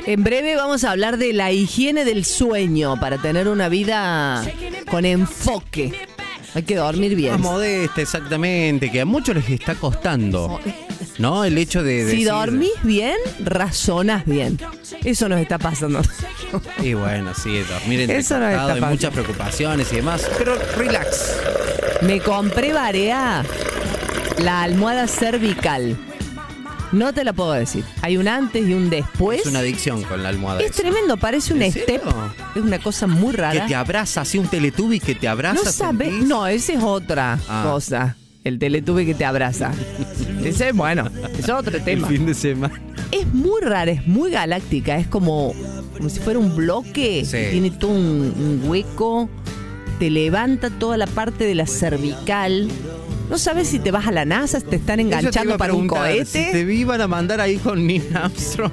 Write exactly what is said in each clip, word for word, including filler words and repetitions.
En breve vamos a hablar de la higiene del sueño para tener una vida con enfoque. Hay que dormir bien. Más modesta, exactamente, que a muchos les está costando, ¿no? El hecho de Si decir... dormís bien, razonás bien. Eso nos está pasando. Y bueno, sí, dormir Eso no está entrecostado, hay pasando. muchas preocupaciones y demás, pero relax. Me compré, Barea, la almohada cervical. No te la puedo decir. Hay un antes y un después. Es una adicción con la almohada. Es esa. tremendo, parece un ¿En step. serio? Es una cosa muy Que rara. te abraza, así un Teletubby que te abraza. No sabes. ¿sentís? No, esa es otra Ah. cosa. El Teletubby que te abraza. Ese es bueno. Es otro El tema. fin de semana. Es muy rara, es muy galáctica. Es como, como si fuera un bloque. Sí. Tiene todo un, un hueco. Te levanta toda la parte de la cervical. No sabes si te vas a la NASA, si te están Eso te iba enganchando a para un preguntar, cohete. Si te iban a mandar ahí con Neil Armstrong.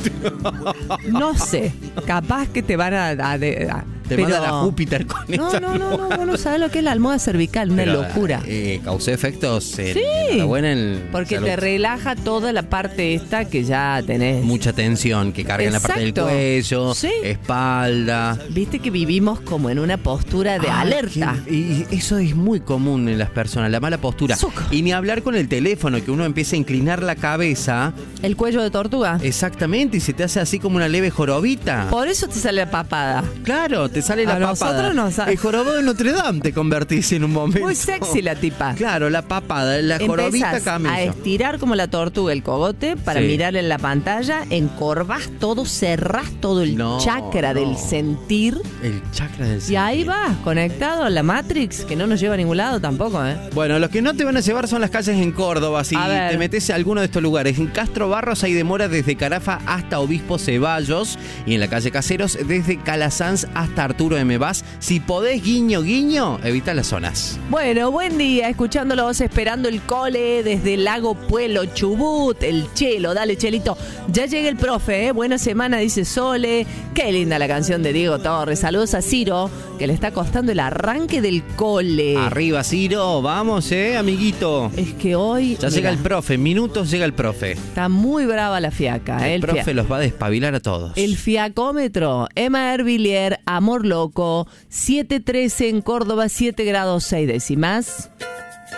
No sé. Capaz que te van a... a- de- a- Te pero- mandan a Júpiter con No, esa no, no, no, almohada. vos no sabes lo que es la almohada cervical, una Pero, locura. Eh, causó efectos. En, Sí. enhorabuena en Porque salud. te relaja toda la parte esta que ya tenés. Mucha tensión que carga en la parte del Exacto. cuello, Sí. espalda. Viste que vivimos como en una postura de Ah, alerta. que- y eso es muy común en las personas, la mala postura. Zuc. Y ni hablar con el teléfono, que uno empieza a inclinar la cabeza. El cuello de tortuga. Exactamente, y se te hace así como una leve jorobita. Por eso te sale la papada. Claro, te sale la A papada. nosotros nos sa- El jorobado de Notre Dame te convertís en un momento. Muy sexy la tipa. Claro, la papada, la jorobita Empezás a camello. estirar como la tortuga el cogote para Sí. mirar en la pantalla, encorvás todo, cerrás todo el No, chakra no. del sentir El chakra del y ahí sentir. vas, conectado a la Matrix, que no nos lleva a ningún lado tampoco, ¿eh? Bueno, los que no te van a llevar son las calles en Córdoba. Si A ver. te metes a alguno de estos lugares. En Castro Barros hay demora desde Carafa hasta Obispo Ceballos. Y en la calle Caseros desde Calasanz hasta Arturo M. Vaz. Si podés, guiño, guiño, evita las zonas. Bueno, buen día, escuchándolos, esperando el cole desde Lago Puelo, Chubut, el Chelo, dale Chelito. Ya llega el profe, ¿eh? Buena semana, dice Sole. Qué linda la canción de Diego Torres. Saludos a Ciro, que le está costando el arranque del cole. Arriba, Ciro, vamos, eh, amiguito. Es que hoy... Ya llega mira, el profe, en minutos llega el profe. Está muy brava la fiaca, ¿eh? El El, profe fia- los va a despabilar a todos. el fiacómetro, Emma Herbilier, Amor Loco, siete trece en Córdoba, siete grados seis décimas.